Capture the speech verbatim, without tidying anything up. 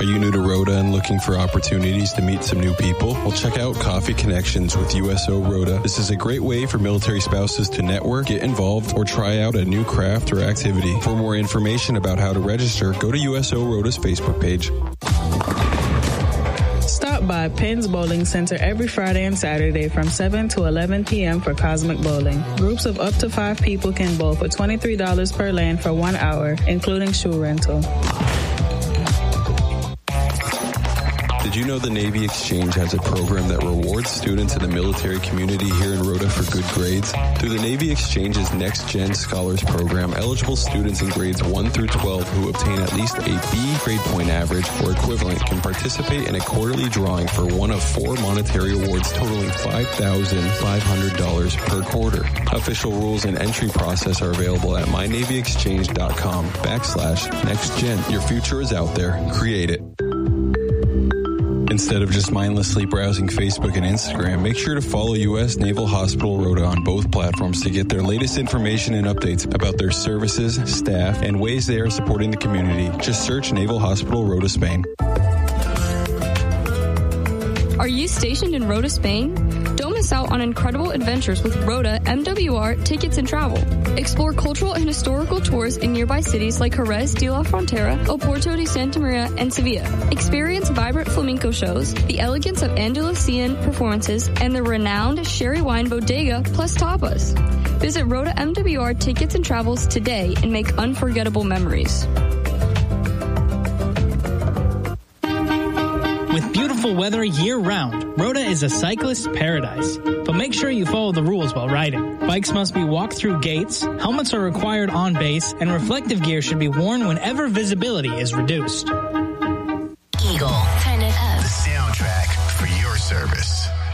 Are you new to Rhoda and looking for opportunities to meet some new people? Well, check out Coffee Connections with U S O Rhoda. This is a great way for military spouses to network, get involved, or try out a new craft or activity. For more information about how to register, go to U S O Rhoda's Facebook page. Stop by Penn's Bowling Center every Friday and Saturday from seven to eleven p.m. for Cosmic Bowling. Groups of up to five people can bowl for twenty-three dollars per lane for one hour, including shoe rental. Did you know the Navy Exchange has a program that rewards students in the military community here in Rhoda for good grades? Through the Navy Exchange's Next Gen Scholars Program, eligible students in grades one through twelve who obtain at least a B grade point average or equivalent can participate in a quarterly drawing for one of four monetary awards totaling five thousand five hundred dollars per quarter. Official rules and entry process are available at mynavyexchange.com backslash nextgen. Your future is out there. Create it. Instead of just mindlessly browsing Facebook and Instagram, make sure to follow U S Naval Hospital Rhoda on both platforms to get their latest information and updates about their services, staff, and ways they are supporting the community. Just search Naval Hospital Rhoda, Spain. Are you stationed in Rhoda, Spain? Don't miss out on incredible adventures with Rhoda M W R Tickets and Travel. Explore cultural and historical tours in nearby cities like Jerez de la Frontera, Oporto de Santa Maria, and Sevilla. Experience vibrant flamenco shows, the elegance of Andalusian performances, and the renowned sherry wine bodega plus tapas. Visit Rhoda M W R Tickets and Travels today and make unforgettable memories. With beautiful weather year-round, Rhoda is a cyclist's paradise. But make sure you follow the rules while riding. Bikes must be walked through gates, helmets are required on base, and reflective gear should be worn whenever visibility is reduced. Eagle, turn it up. The soundtrack for your service.